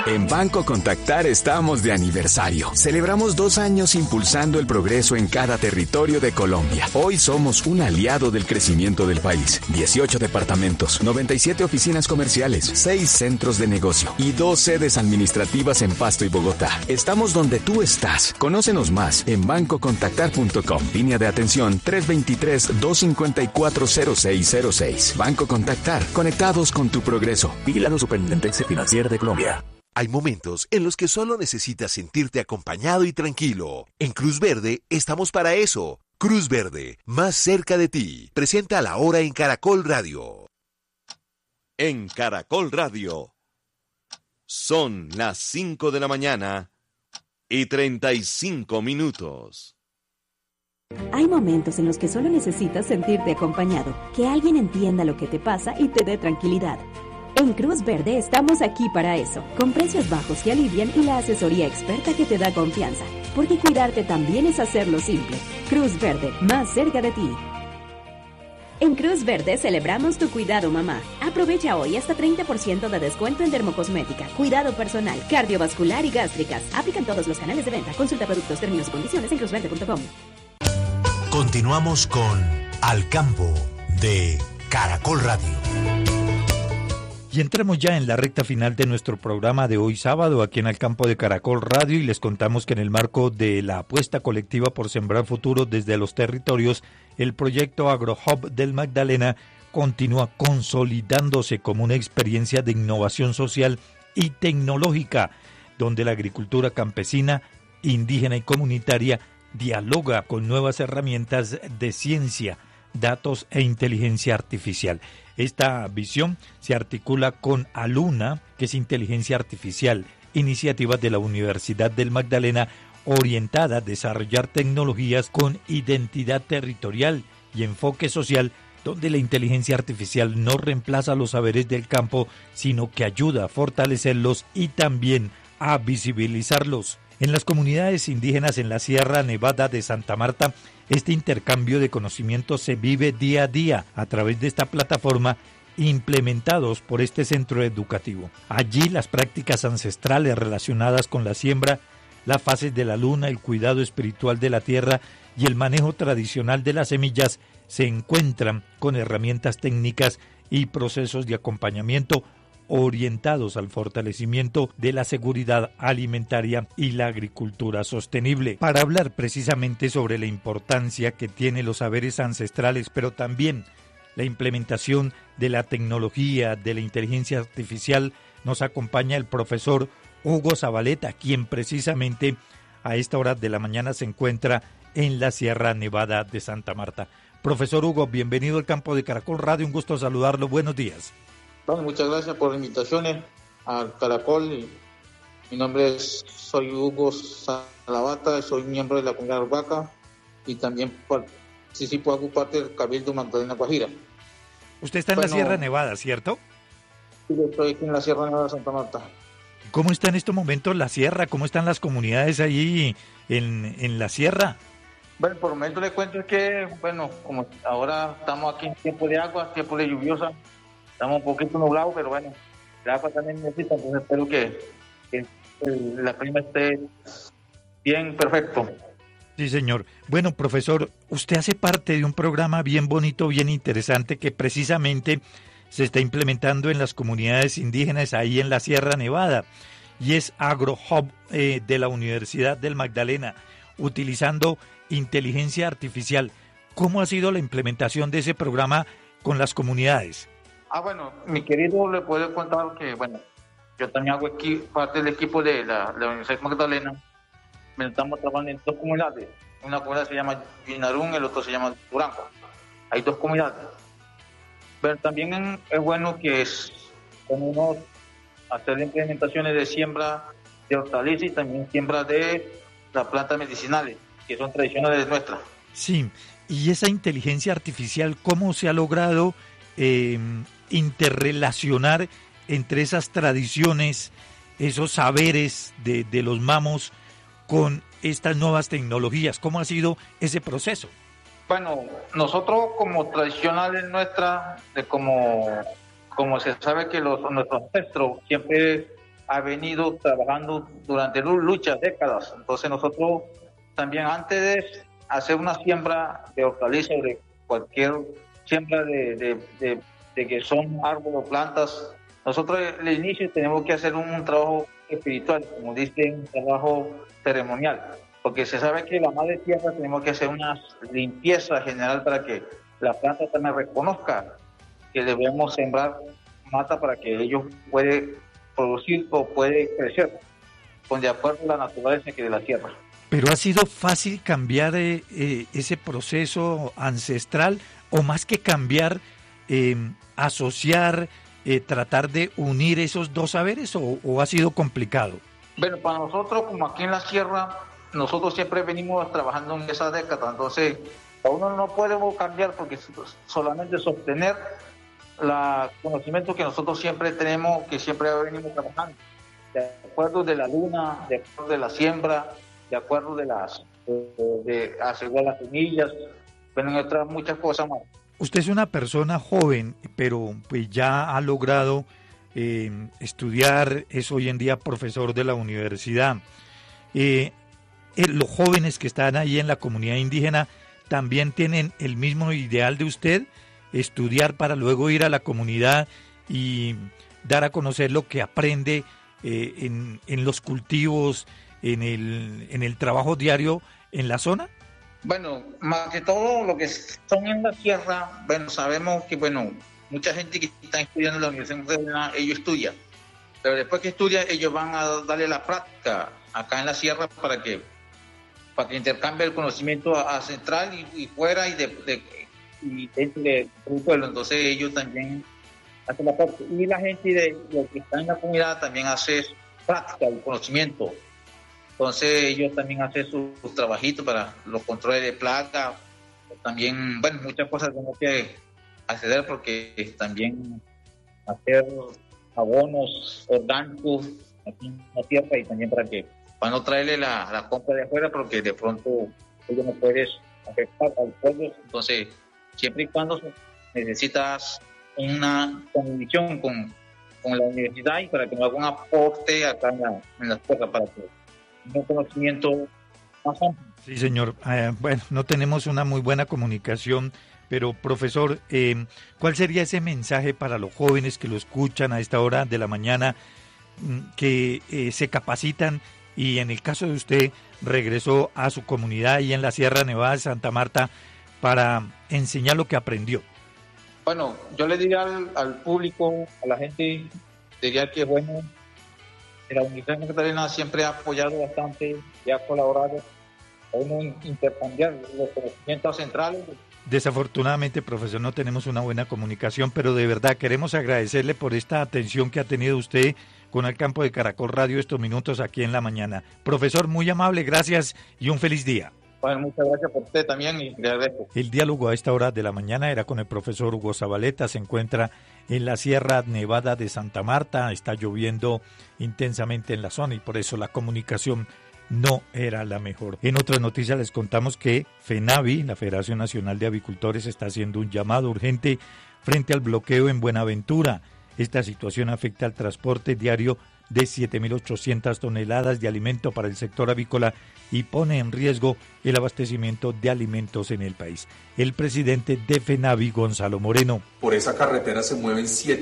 En Banco Contactar estamos de aniversario. Celebramos 2 años impulsando el progreso en cada territorio de Colombia. Hoy somos un aliado del crecimiento del país. 18 departamentos, 97 oficinas comerciales, 6 centros de negocio y 2 sedes administrativas en Pasto y Bogotá. Estamos donde tú estás. Conócenos más en bancocontactar.com. Línea de atención 323-254-0606. Banco Contactar. Conectados con tu progreso. Vigilado Superintendencia Financiera de Colombia. Hay momentos en los que solo necesitas sentirte acompañado y tranquilo. En Cruz Verde estamos para eso. Cruz Verde, más cerca de ti. Presenta La Hora en Caracol Radio. En Caracol Radio. Son las 5 de la mañana y 35 minutos. Hay momentos en los que solo necesitas sentirte acompañado, que alguien entienda lo que te pasa y te dé tranquilidad. En Cruz Verde estamos aquí para eso, con precios bajos que alivian y la asesoría experta que te da confianza. Porque cuidarte también es hacerlo simple. Cruz Verde, más cerca de ti. En Cruz Verde celebramos tu cuidado, mamá. Aprovecha hoy hasta 30% de descuento en dermocosmética, cuidado personal, cardiovascular y gástricas. Aplican todos los canales de venta. Consulta productos, términos y condiciones en cruzverde.com. Continuamos con Al Campo de Caracol Radio. Y entramos ya en la recta final de nuestro programa de hoy sábado aquí en Al Campo de Caracol Radio y les contamos que en el marco de la apuesta colectiva por sembrar futuro desde los territorios, el proyecto AgroHub del Magdalena continúa consolidándose como una experiencia de innovación social y tecnológica, donde la agricultura campesina, indígena y comunitaria dialoga con nuevas herramientas de ciencia, datos e inteligencia artificial. Esta visión se articula con Aluna, que es inteligencia artificial, iniciativa de la Universidad del Magdalena orientada a desarrollar tecnologías con identidad territorial y enfoque social, donde la inteligencia artificial no reemplaza los saberes del campo, sino que ayuda a fortalecerlos y también a visibilizarlos. En las comunidades indígenas en la Sierra Nevada de Santa Marta, este intercambio de conocimientos se vive día a día a través de esta plataforma implementados por este centro educativo. Allí las prácticas ancestrales relacionadas con la siembra, las fases de la luna, el cuidado espiritual de la tierra y el manejo tradicional de las semillas se encuentran con herramientas técnicas y procesos de acompañamiento orientados al fortalecimiento de la seguridad alimentaria y la agricultura sostenible. Para hablar precisamente sobre la importancia que tienen los saberes ancestrales, pero también la implementación de la tecnología, de la inteligencia artificial, nos acompaña el profesor Hugo Zabaleta, quien precisamente a esta hora de la mañana se encuentra en la Sierra Nevada de Santa Marta. Profesor Hugo, bienvenido al Campo de Caracol Radio, un gusto saludarlo, buenos días. Bueno, muchas gracias por la invitación al Caracol. Mi nombre soy Hugo Zabaleta, soy miembro de la comunidad Urbaca y también participo, hago parte del Cabildo Magdalena Guajira. Usted está en la Sierra Nevada, ¿cierto? Sí, estoy aquí en la Sierra Nevada de Santa Marta. ¿Cómo está en estos momentos la sierra? ¿Cómo están las comunidades ahí en la sierra? Bueno, por el momento le cuento que, bueno, como ahora estamos aquí en tiempo de agua, tiempo de lluviosa, estamos un poquito nublados, pero bueno, el agua también necesita, entonces espero que la clima esté bien perfecto. Sí, señor. Bueno, profesor, usted hace parte de un programa bien bonito, bien interesante, que precisamente se está implementando en las comunidades indígenas ahí en la Sierra Nevada, y es AgroHub de la Universidad del Magdalena, utilizando inteligencia artificial. ¿Cómo ha sido la implementación de ese programa con las comunidades? Bueno, mi querido, le puedo contar que, bueno, yo también hago parte del equipo de la Universidad Magdalena. Estamos trabajando en 2 comunidades. Una comunidad se llama Vinarún, el otro se llama Durango. Hay 2 comunidades. Pero también es bueno que podemos hacer implementaciones de siembra de hortalizas y también siembra de las plantas medicinales, que son tradicionales nuestras. Sí, y esa inteligencia artificial, ¿cómo se ha logrado interrelacionar entre esas tradiciones, esos saberes de los mamos con estas nuevas tecnologías? ¿Cómo ha sido ese proceso? Bueno, nosotros como tradicionales nuestras, como se sabe que nuestros ancestros siempre ha venido trabajando durante muchas décadas. Entonces nosotros también, antes de hacer una siembra de hortalizas o de cualquier siembra de que son árboles o plantas, nosotros al inicio tenemos que hacer un trabajo espiritual, como dicen, un trabajo ceremonial, porque se sabe que la madre tierra tenemos que hacer una limpieza general para que la planta también reconozca que debemos sembrar mata para que ellos puedan producir o puede crecer con de acuerdo a la naturaleza que de la tierra. ¿Pero ha sido fácil cambiar ese proceso ancestral o más que cambiar, asociar, tratar de unir esos dos saberes o ha sido complicado? Bueno, para nosotros, como aquí en la sierra, nosotros siempre venimos trabajando en esa década, entonces uno no podemos cambiar porque solamente sostener los conocimientos que nosotros siempre tenemos, que siempre venimos trabajando, de acuerdo de la luna, de acuerdo de la siembra, de acuerdo de asegurar las semillas, bueno, en otras muchas cosas más. Usted es una persona joven, pero pues ya ha logrado estudiar, es hoy en día profesor de la universidad. Los jóvenes que están ahí en la comunidad indígena también tienen el mismo ideal de usted, estudiar para luego ir a la comunidad y dar a conocer lo que aprende en los cultivos, en el trabajo diario en la zona. Bueno, más que todo lo que son en la sierra, bueno, sabemos que, bueno, mucha gente que está estudiando en la universidad, ellos estudian, pero después que estudian, ellos van a darle la práctica acá en la sierra para que intercambie el conocimiento a central y fuera y dentro del pueblo. Entonces ellos también hacen la parte. Y la gente de los que están en la comunidad también hace práctica, el conocimiento. Entonces ellos también hacen sus trabajitos para los controles de plaga. También, bueno, muchas cosas tenemos que acceder porque también hacer abonos orgánicos aquí en la tierra y también para no traerle la compra de afuera porque de pronto ellos no puedes afectar al pueblo. Entonces, siempre y cuando necesitas una comunicación con la universidad y para que no haga un aporte acá en la tierra para que un conocimiento más amplio. Sí, señor. Bueno, no tenemos una muy buena comunicación, pero profesor, ¿cuál sería ese mensaje para los jóvenes que lo escuchan a esta hora de la mañana, que se capacitan y en el caso de usted regresó a su comunidad y en la Sierra Nevada de Santa Marta para enseñar lo que aprendió? Bueno, yo le diría al público, a la gente, diría que bueno, la Universidad Magdalena siempre ha apoyado bastante y ha colaborado a uno intercambiar los conocimientos centrales. Desafortunadamente, profesor, no tenemos una buena comunicación, pero de verdad queremos agradecerle por esta atención que ha tenido usted con el campo de Caracol Radio estos minutos aquí en la mañana. Profesor, muy amable, gracias y un feliz día. Bueno, muchas gracias por usted también y le agradezco. El diálogo a esta hora de la mañana era con el profesor Hugo Zabaleta. Se encuentra en la Sierra Nevada de Santa Marta. Está lloviendo intensamente en la zona y por eso la comunicación no era la mejor. En otras noticias les contamos que FENAVI, la Federación Nacional de Avicultores, está haciendo un llamado urgente frente al bloqueo en Buenaventura. Esta situación afecta al transporte diario de 7.800 toneladas de alimento para el sector avícola y pone en riesgo el abastecimiento de alimentos en el país. El presidente de FENAVI, Gonzalo Moreno. Por esa carretera se mueven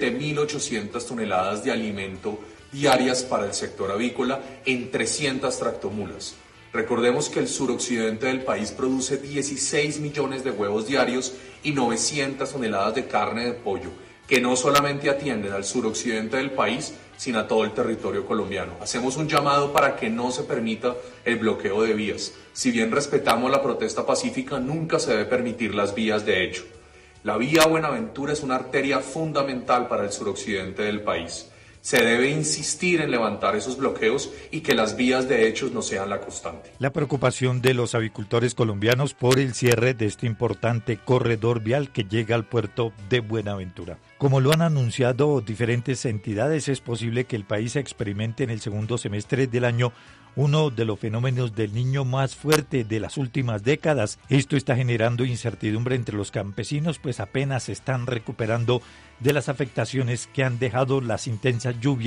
7.800 toneladas de alimento diarias para el sector avícola en 300 tractomulas. Recordemos que el suroccidente del país produce 16 millones de huevos diarios y 900 toneladas de carne de pollo, que no solamente atienden al suroccidente del país, sino a todo el territorio colombiano. Hacemos un llamado para que no se permita el bloqueo de vías. Si bien respetamos la protesta pacífica, nunca se debe permitir las vías de hecho. La vía Buenaventura es una arteria fundamental para el suroccidente del país. Se debe insistir en levantar esos bloqueos y que las vías de hechos no sean la constante. La preocupación de los avicultores colombianos por el cierre de este importante corredor vial que llega al puerto de Buenaventura. Como lo han anunciado diferentes entidades, es posible que el país experimente en el segundo semestre del año uno de los fenómenos del Niño más fuerte de las últimas décadas. Esto está generando incertidumbre entre los campesinos, pues apenas se están recuperando de las afectaciones que han dejado las intensas lluvias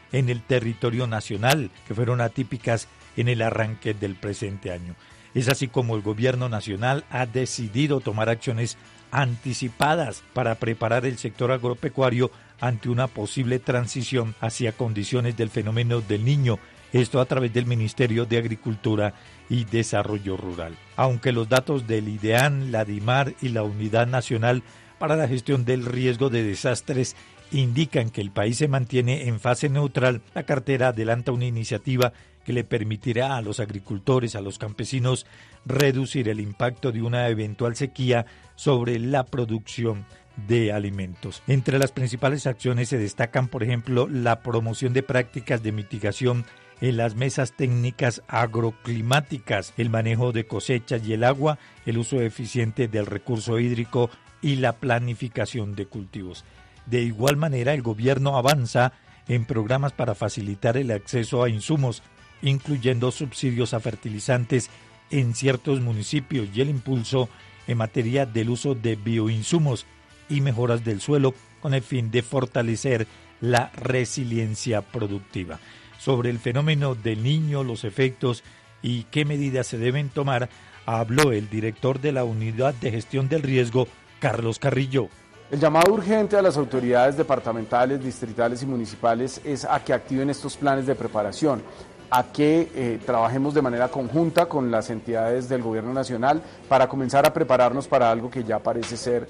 en el territorio nacional, que fueron atípicas en el arranque del presente año. Es así como el gobierno nacional ha decidido tomar acciones anticipadas para preparar el sector agropecuario ante una posible transición hacia condiciones del fenómeno del Niño, esto a través del Ministerio de Agricultura y Desarrollo Rural. Aunque los datos del IDEAN, la DIMAR y la Unidad Nacional para la Gestión del Riesgo de Desastres indican que el país se mantiene en fase neutral, la cartera adelanta una iniciativa que le permitirá a los agricultores, a los campesinos, reducir el impacto de una eventual sequía sobre la producción de alimentos. Entre las principales acciones se destacan, por ejemplo, la promoción de prácticas de mitigación en las mesas técnicas agroclimáticas, el manejo de cosechas y el agua, el uso eficiente del recurso hídrico y la planificación de cultivos. De igual manera, el gobierno avanza en programas para facilitar el acceso a insumos, incluyendo subsidios a fertilizantes en ciertos municipios y el impulso en materia del uso de bioinsumos y mejoras del suelo con el fin de fortalecer la resiliencia productiva. Sobre el fenómeno del Niño, los efectos y qué medidas se deben tomar, habló el director de la Unidad de Gestión del Riesgo, Carlos Carrillo. El llamado urgente a las autoridades departamentales, distritales y municipales es a que activen estos planes de preparación, a que trabajemos de manera conjunta con las entidades del gobierno nacional para comenzar a prepararnos para algo que ya parece ser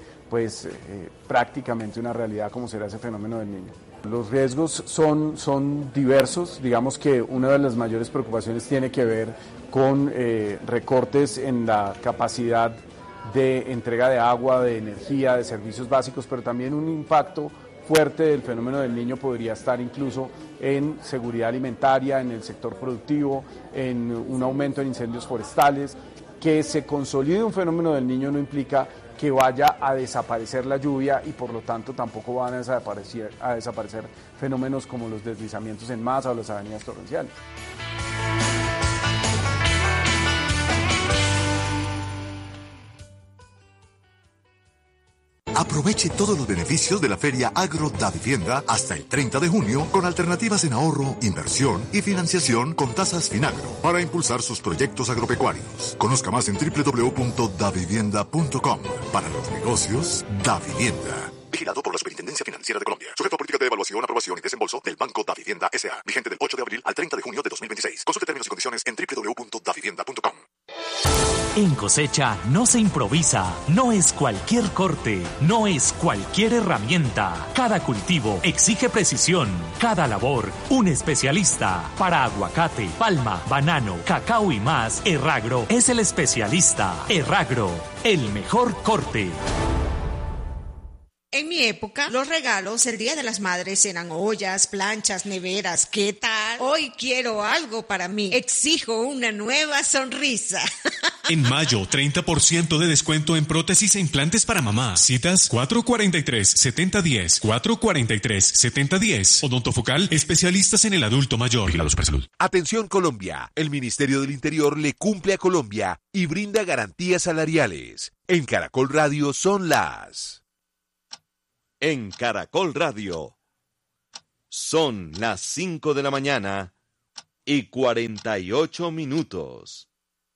prácticamente una realidad, como será ese fenómeno del Niño. Los riesgos son diversos, digamos que una de las mayores preocupaciones tiene que ver con recortes en la capacidad de entrega de agua, de energía, de servicios básicos, pero también un impacto fuerte del fenómeno del Niño podría estar incluso en seguridad alimentaria, en el sector productivo, en un aumento en incendios forestales. Que se consolide un fenómeno del Niño no implica que vaya a desaparecer la lluvia y por lo tanto tampoco van a desaparecer fenómenos como los deslizamientos en masa o las avenidas torrenciales. Aproveche todos los beneficios de la Feria Agro Davivienda hasta el 30 de junio con alternativas en ahorro, inversión y financiación con tasas Finagro para impulsar sus proyectos agropecuarios. Conozca más en www.davivienda.com. Para los negocios, Davivienda. Vigilado por la Superintendencia Financiera de Colombia. Sujeto a política de evaluación, aprobación y desembolso del Banco Davivienda S.A. Vigente del 8 de abril al 30 de junio de 2026. Consulte términos y condiciones en www.davivienda.com. En cosecha no se improvisa, no es cualquier corte, no es cualquier herramienta. Cada cultivo exige precisión, cada labor un especialista. Para aguacate, palma, banano, cacao y más, Erragro es el especialista. Erragro, el mejor corte. En mi época, los regalos el Día de las Madres eran ollas, planchas, neveras. ¿Qué tal? Hoy quiero algo para mí. Exijo una nueva sonrisa. En mayo, 30% de descuento en prótesis e implantes para mamá. Citas 443-7010, 443-7010. Odontofocal, especialistas en el adulto mayor. Vigilado Supersalud. Atención Colombia, el Ministerio del Interior le cumple a Colombia y brinda garantías salariales. En Caracol Radio son las... En Caracol Radio son las 5 de la mañana y 48 minutos.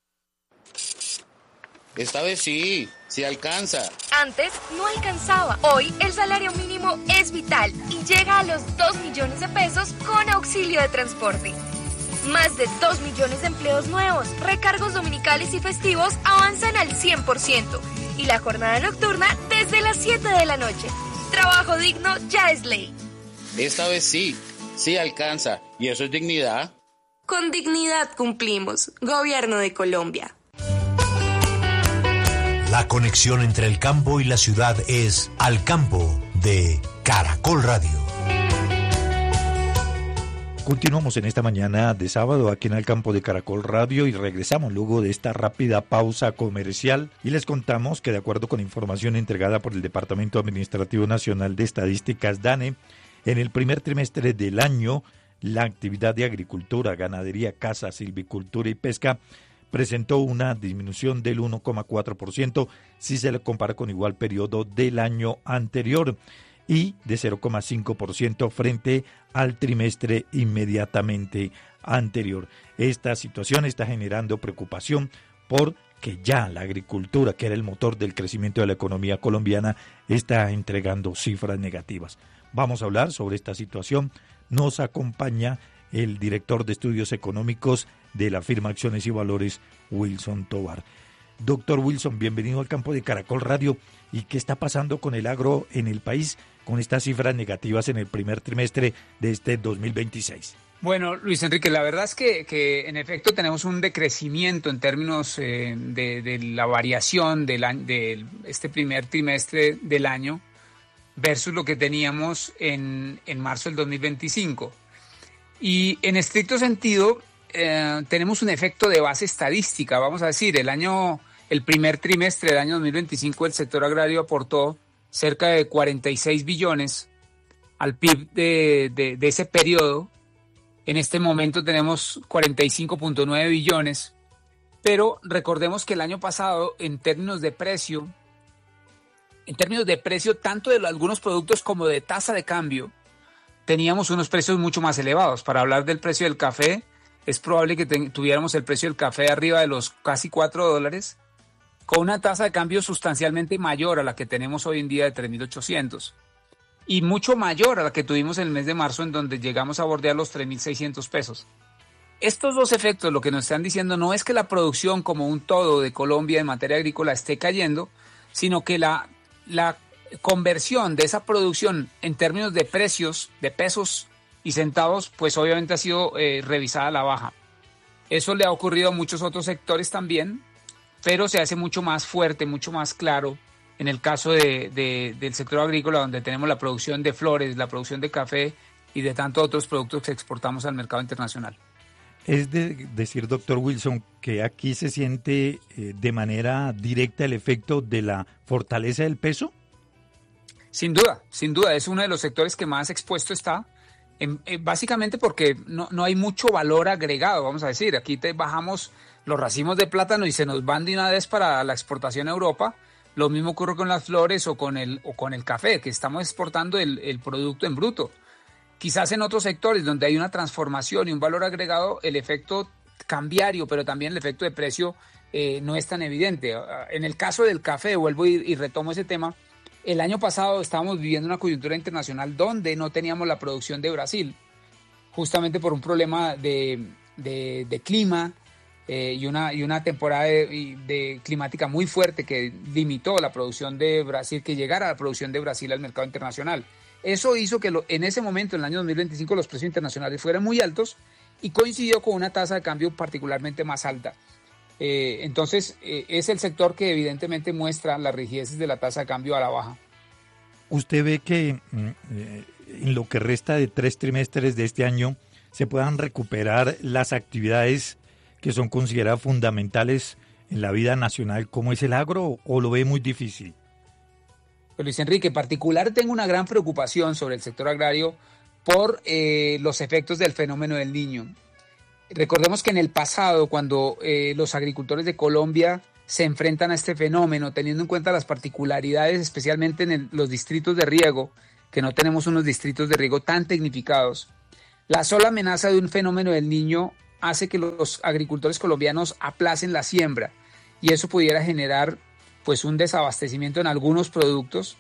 Esta vez sí alcanza. Antes no alcanzaba. Hoy el salario mínimo es vital y llega a los 2 millones de pesos con auxilio de transporte. Más de 2 millones de empleos nuevos, recargos dominicales y festivos avanzan al 100% y la jornada nocturna desde las 7 de la noche. Trabajo digno ya es ley. Esta vez sí alcanza. ¿Y eso es dignidad? Con dignidad cumplimos. Gobierno de Colombia. La conexión entre el campo y la ciudad es Al Campo de Caracol Radio. Continuamos en esta mañana de sábado aquí en el campo de Caracol Radio y regresamos luego de esta rápida pausa comercial y les contamos que de acuerdo con información entregada por el Departamento Administrativo Nacional de Estadísticas DANE, en el primer trimestre del año la actividad de agricultura, ganadería, caza, silvicultura y pesca presentó una disminución del 1,4% si se le compara con igual periodo del año anterior. y de 0,5% frente al trimestre inmediatamente anterior. Esta situación está generando preocupación porque ya la agricultura, que era el motor del crecimiento de la economía colombiana, está entregando cifras negativas. Vamos a hablar sobre esta situación. Nos acompaña el director de estudios económicos de la firma Acciones y Valores, Wilson Tovar. Doctor Wilson, bienvenido al campo de Caracol Radio. ¿Y qué está pasando con el agro en el país con estas cifras negativas en el primer trimestre de este 2026? Bueno, Luis Enrique, la verdad es que en efecto tenemos un decrecimiento en términos de la variación de este primer trimestre del año versus lo que teníamos en marzo del 2025. Y en estricto sentido tenemos un efecto de base estadística, vamos a decir, el primer trimestre del año 2025 el sector agrario aportó cerca de 46 billones al PIB de ese periodo. En este momento tenemos 45.9 billones, pero recordemos que el año pasado en términos de precio tanto de algunos productos como de tasa de cambio, teníamos unos precios mucho más elevados. Para hablar del precio del café, es probable que tuviéramos el precio del café arriba de los casi $4, con una tasa de cambio sustancialmente mayor a la que tenemos hoy en día de 3.800. Y mucho mayor a la que tuvimos en el mes de marzo, en donde llegamos a bordear los 3.600 pesos. Estos dos efectos lo que nos están diciendo no es que la producción como un todo de Colombia en materia agrícola esté cayendo, sino que la conversión de esa producción en términos de precios, de pesos y centavos, pues obviamente ha sido revisada a la baja. Eso le ha ocurrido a muchos otros sectores también, pero se hace mucho más fuerte, mucho más claro en el caso del sector agrícola, donde tenemos la producción de flores, la producción de café y de tantos otros productos que exportamos al mercado internacional. Es decir, doctor Wilson, que aquí se siente de manera directa el efecto de la fortaleza del peso. Sin duda, es uno de los sectores que más expuesto está, básicamente porque no hay mucho valor agregado, vamos a decir. Aquí bajamos los racimos de plátano y se nos van de una vez para la exportación a Europa. Lo mismo ocurre con las flores o con el café, que estamos exportando el producto en bruto. Quizás en otros sectores donde hay una transformación y un valor agregado, el efecto cambiario, pero también el efecto de precio no es tan evidente. En el caso del café, vuelvo y retomo ese tema, el año pasado estábamos viviendo una coyuntura internacional donde no teníamos la producción de Brasil, justamente por un problema de clima, y una temporada de climática muy fuerte que limitó la producción de Brasil, que llegara la producción de Brasil al mercado internacional. Eso hizo que en ese momento, en el año 2025, los precios internacionales fueran muy altos y coincidió con una tasa de cambio particularmente más alta. Entonces, es el sector que evidentemente muestra las rigideces de la tasa de cambio a la baja. ¿Usted ve que en lo que resta de 3 trimestres de este año se puedan recuperar las actividades que son consideradas fundamentales en la vida nacional, como es el agro, o lo ve muy difícil? Pues Luis Enrique, en particular tengo una gran preocupación sobre el sector agrario por los efectos del fenómeno del Niño. Recordemos que en el pasado, cuando los agricultores de Colombia se enfrentan a este fenómeno, teniendo en cuenta las particularidades, especialmente en los distritos de riego, que no tenemos unos distritos de riego tan tecnificados, la sola amenaza de un fenómeno del Niño hace que los agricultores colombianos aplacen la siembra, y eso pudiera generar pues un desabastecimiento en algunos productos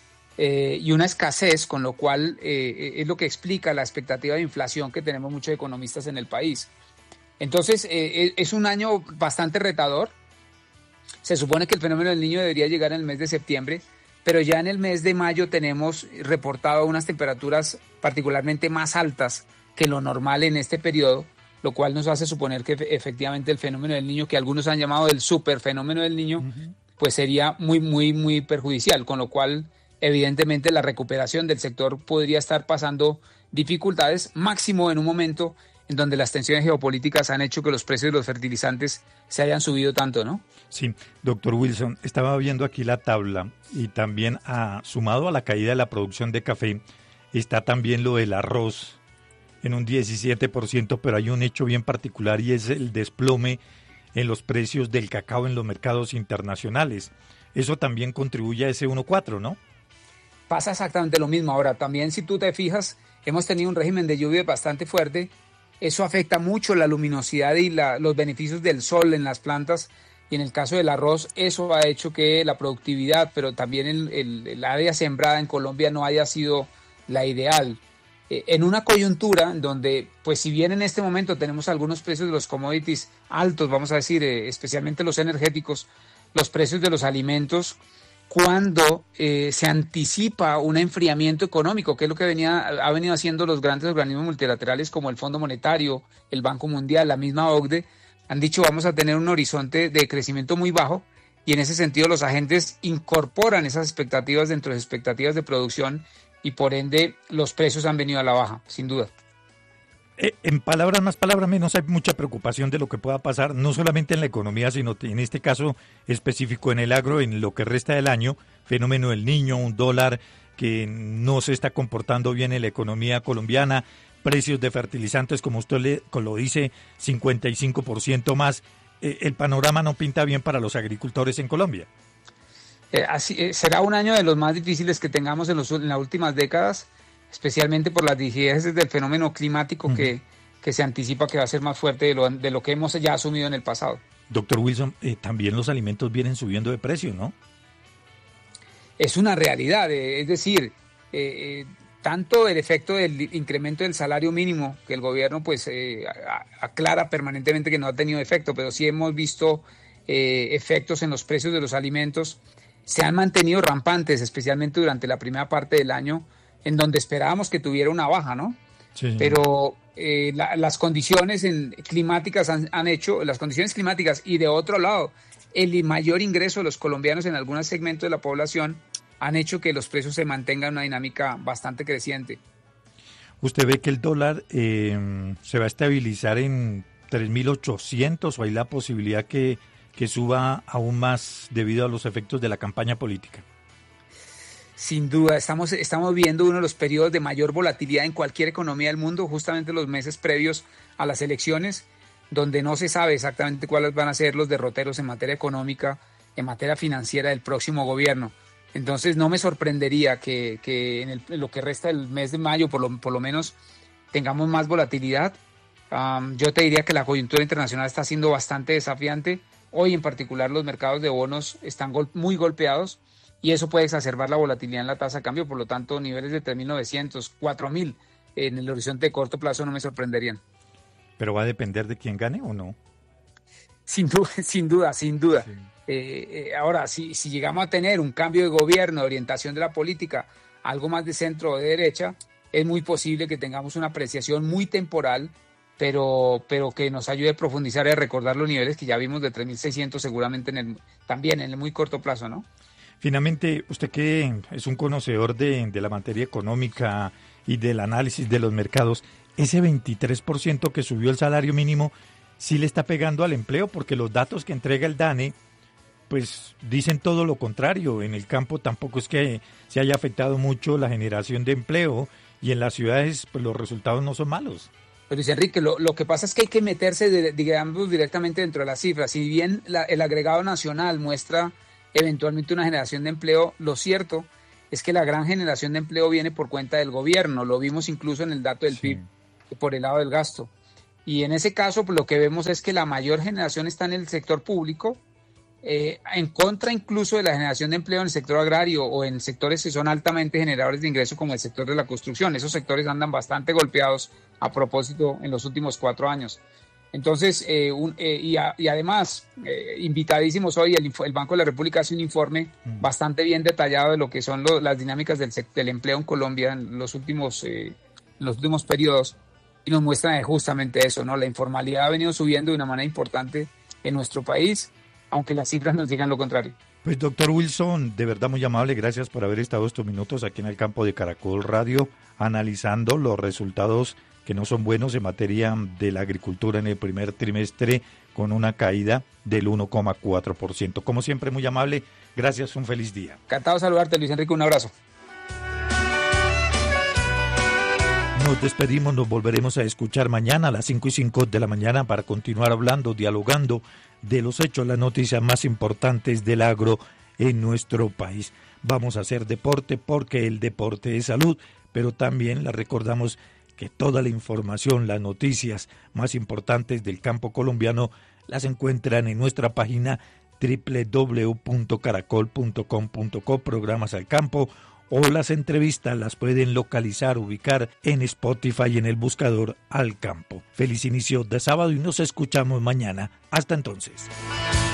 y una escasez, con lo cual es lo que explica la expectativa de inflación que tenemos muchos economistas en el país. Entonces es un año bastante retador. Se supone que el fenómeno del Niño debería llegar en el mes de septiembre, pero ya en el mes de mayo tenemos reportado unas temperaturas particularmente más altas que lo normal en este periodo, lo cual nos hace suponer que efectivamente el fenómeno del Niño, que algunos han llamado el superfenómeno del Niño, pues sería muy, muy, muy perjudicial, con lo cual evidentemente la recuperación del sector podría estar pasando dificultades, máximo en un momento en donde las tensiones geopolíticas han hecho que los precios de los fertilizantes se hayan subido tanto, ¿no? Sí, doctor Wilson, estaba viendo aquí la tabla y también sumado a la caída de la producción de café, está también lo del arroz en un 17%, pero hay un hecho bien particular y es el desplome en los precios del cacao en los mercados internacionales. Eso también contribuye a ese 1.4, ¿no? pasa exactamente lo mismo. Ahora, también si tú te fijas, hemos tenido un régimen de lluvia bastante fuerte. Eso afecta mucho la luminosidad y los beneficios del sol en las plantas. Y en el caso del arroz, eso ha hecho que la productividad, pero también el área sembrada en Colombia no haya sido la ideal. En una coyuntura donde, pues si bien en este momento tenemos algunos precios de los commodities altos, vamos a decir, especialmente los energéticos, los precios de los alimentos, cuando se anticipa un enfriamiento económico, que es lo que ha venido haciendo los grandes organismos multilaterales como el Fondo Monetario, el Banco Mundial, la misma OCDE, han dicho vamos a tener un horizonte de crecimiento muy bajo, y en ese sentido los agentes incorporan esas expectativas dentro de las expectativas de producción, y por ende los precios han venido a la baja, sin duda. En palabras más, palabras menos, hay mucha preocupación de lo que pueda pasar, no solamente en la economía, sino en este caso específico en el agro, en lo que resta del año, fenómeno del Niño, un dólar que no se está comportando bien en la economía colombiana, precios de fertilizantes, como usted lo dice, 55% más. El panorama no pinta bien para los agricultores en Colombia. Será un año de los más difíciles que tengamos en las últimas décadas, especialmente por las dificultades del fenómeno climático que se anticipa que va a ser más fuerte de lo que hemos ya asumido en el pasado. Doctor Wilson, también los alimentos vienen subiendo de precio, ¿no? Es una realidad, es decir, tanto el efecto del incremento del salario mínimo, que el gobierno pues aclara permanentemente que no ha tenido efecto, pero sí hemos visto efectos en los precios de los alimentos, se han mantenido rampantes, especialmente durante la primera parte del año, en donde esperábamos que tuviera una baja, ¿no? Sí. Pero las condiciones climáticas han hecho, las condiciones climáticas y de otro lado, el mayor ingreso de los colombianos en algunos segmentos de la población han hecho que los precios se mantengan en una dinámica bastante creciente. ¿Usted ve que el dólar se va a estabilizar en 3.800 o hay la posibilidad que suba aún más debido a los efectos de la campaña política? Sin duda, estamos viendo uno de los periodos de mayor volatilidad en cualquier economía del mundo, justamente los meses previos a las elecciones, donde no se sabe exactamente cuáles van a ser los derroteros en materia económica, en materia financiera del próximo gobierno. Entonces no me sorprendería que en lo que resta del mes de mayo por lo menos tengamos más volatilidad. Yo te diría que la coyuntura internacional está siendo bastante desafiante. Hoy en particular los mercados de bonos están muy golpeados y eso puede exacerbar la volatilidad en la tasa de cambio. Por lo tanto, niveles de 3.900, 4.000 en el horizonte de corto plazo no me sorprenderían. ¿Pero va a depender de quién gane o no? Sin duda. Sí. Ahora, si llegamos a tener un cambio de gobierno, de orientación de la política, algo más de centro o de derecha, es muy posible que tengamos una apreciación muy temporal, pero que nos ayude a profundizar y a recordar los niveles que ya vimos de 3.600 seguramente también en el muy corto plazo, ¿no? Finalmente, usted que es un conocedor de la materia económica y del análisis de los mercados, ese 23% que subió el salario mínimo, ¿sí le está pegando al empleo? Porque los datos que entrega el DANE pues dicen todo lo contrario. En el campo tampoco es que se haya afectado mucho la generación de empleo y en las ciudades pues los resultados no son malos. Pero Luis Enrique, lo que pasa es que hay que meterse digamos directamente dentro de las cifras. Si bien el agregado nacional muestra eventualmente una generación de empleo, lo cierto es que la gran generación de empleo viene por cuenta del gobierno. Lo vimos incluso en el dato del PIB por el lado del gasto. Y en ese caso pues, lo que vemos es que la mayor generación está en el sector público, en contra incluso de la generación de empleo en el sector agrario o en sectores que son altamente generadores de ingresos como el sector de la construcción. Esos sectores andan bastante golpeados a propósito en los últimos 4 años. Entonces, y además, invitadísimos hoy, el Banco de la República hace un informe bastante bien detallado de lo que son las dinámicas del empleo en Colombia en los últimos periodos y nos muestra justamente eso, ¿no? La informalidad ha venido subiendo de una manera importante en nuestro país, aunque las cifras nos digan lo contrario. Pues doctor Wilson, de verdad muy amable, gracias por haber estado estos minutos aquí en el campo de Caracol Radio, analizando los resultados que no son buenos en materia de la agricultura en el primer trimestre, con una caída del 1,4%. Como siempre, muy amable, gracias, un feliz día. Encantado de saludarte, Luis Enrique, un abrazo. Nos despedimos, nos volveremos a escuchar mañana a las 5:05 de la mañana para continuar hablando, dialogando de los hechos, las noticias más importantes del agro en nuestro país. vamos a hacer deporte porque el deporte es salud, pero también la recordamos que toda la información, las noticias más importantes del campo colombiano las encuentran en nuestra página www.caracol.com.co, programas al campo, o las entrevistas las pueden localizar, ubicar en Spotify en el buscador Al Campo. Feliz inicio de sábado y nos escuchamos mañana. Hasta entonces.